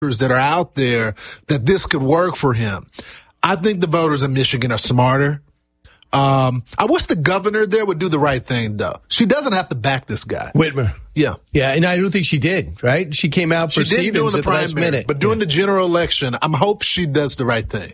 that are out there that this could work for him. I think the voters in Michigan are smarter. I wish the governor there would do the right thing, though. She doesn't have to back this guy. Whitmer. Yeah. Yeah, and I don't think she did, right? She came out for Stevens at the last minute. But during the general election, I hope she does the right thing.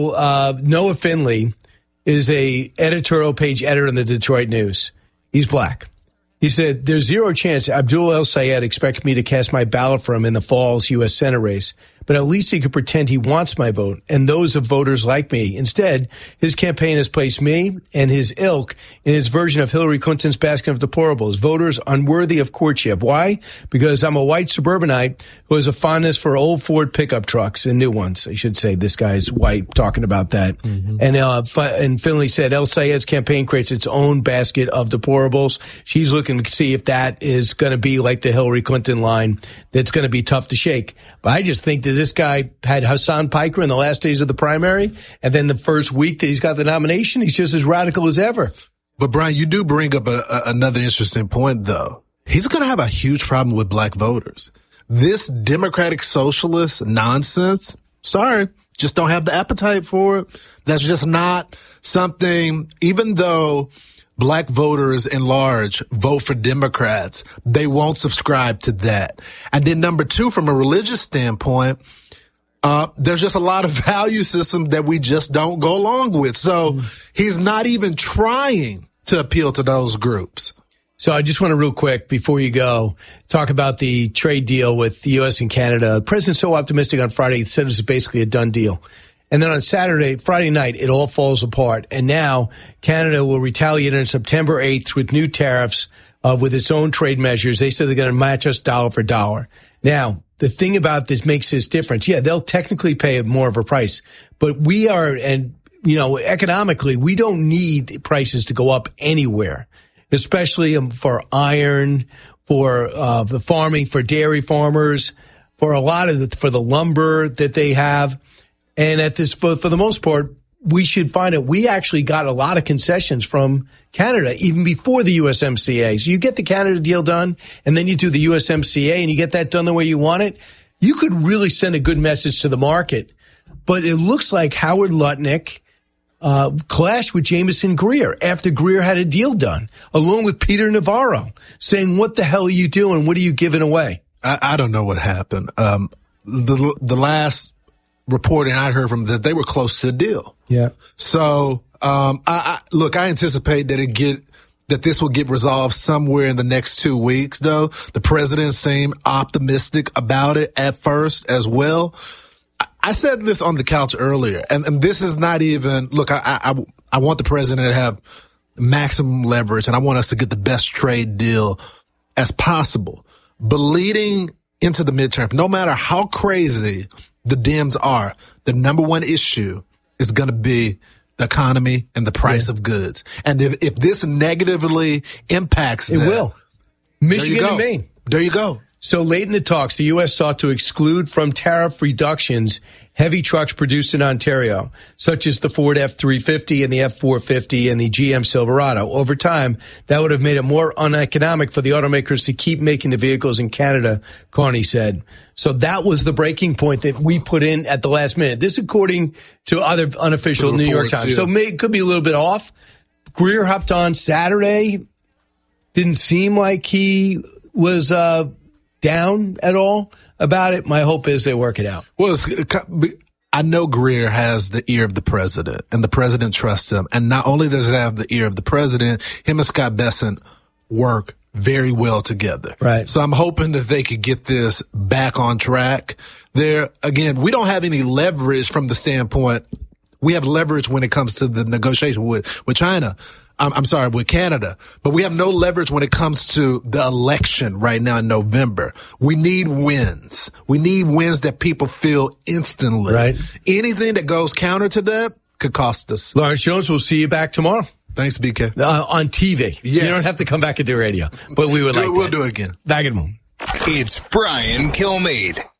So Noah Finley is a editorial page editor in the Detroit News. He's black. He said, there's zero chance Abdul El-Sayed expects me to cast my ballot for him in the fall's U.S. Senate race, but at least he could pretend he wants my vote and those of voters like me. Instead, his campaign has placed me and his ilk in his version of Hillary Clinton's basket of deplorables, voters unworthy of courtship. Why? Because I'm a white suburbanite who has a fondness for old Ford pickup trucks and new ones. I should say this guy's white talking about that. Mm-hmm. And Finley said El-Sayed's campaign creates its own basket of deplorables. She's looking to see if that is going to be like the Hillary Clinton line that's going to be tough to shake. But I just think that this guy had Hassan Piker in the last days of the primary, and then the first week that he's got the nomination, he's just as radical as ever. But, Brian, you do bring up another interesting point, though. He's going to have a huge problem with black voters. This democratic socialist nonsense, sorry, just don't have the appetite for it. That's just not something, even though black voters in large vote for Democrats, they won't subscribe to that. And then number two, from a religious standpoint, there's just a lot of value system that we just don't go along with. So he's not even trying to appeal to those groups. So I just want to real quick, before you go, talk about the trade deal with the U.S. and Canada. The president's so optimistic on Friday, he said it was basically a done deal. And then on Friday night, it all falls apart. And now Canada will retaliate on September 8th with new tariffs with its own trade measures. They said they're going to match us dollar for dollar. Now, the thing about this makes this difference. Yeah, they'll technically pay more of a price, but we are, and economically, we don't need prices to go up anywhere, especially for iron, for the farming, for dairy farmers, for a lot of for the lumber that they have. And at this, for the most part, we should find out we actually got a lot of concessions from Canada, even before the USMCA. So you get the Canada deal done, and then you do the USMCA, and you get that done the way you want it. You could really send a good message to the market. But it looks like Howard Lutnick clashed with Jameson Greer after Greer had a deal done, along with Peter Navarro, saying, what the hell are you doing? What are you giving away? I don't know what happened. The last reporting I heard from that they were close to the deal. Yeah. So, I anticipate that this will get resolved somewhere in the next 2 weeks, though. The president seemed optimistic about it at first as well. I said this on the couch earlier, and this is not even, look, I want the president to have maximum leverage, and I want us to get the best trade deal as possible. But leading into the midterm, no matter how crazy the Dems are, the number one issue is going to be the economy and the price of goods. And if this negatively impacts it will. Michigan and Maine. There you go. So late in the talks, the U.S. sought to exclude from tariff reductions heavy trucks produced in Ontario, such as the Ford F-350 and the F-450 and the GM Silverado. Over time, that would have made it more uneconomic for the automakers to keep making the vehicles in Canada, Carney said. So that was the breaking point that we put in at the last minute. This according to other unofficial New York Times. So it could be a little bit off. Greer hopped on Saturday. Didn't seem like he was down at all about it. My hope is they work it out. Well, I know Greer has the ear of the president, and the president trusts him. And not only does he have the ear of the president, him and Scott Bessent work very well together. Right. So I'm hoping that they could get this back on track. There, again, we don't have any leverage from the standpoint. We have leverage when it comes to the negotiation with China. With Canada. But we have no leverage when it comes to the election right now in November. We need wins. We need wins that people feel instantly. Right. Anything that goes counter to that could cost us. Lawrence Jones, we'll see you back tomorrow. Thanks, BK. On TV. Yes. You don't have to come back and do radio, but we would like We'll do it again. Back at home. It's Brian Kilmeade.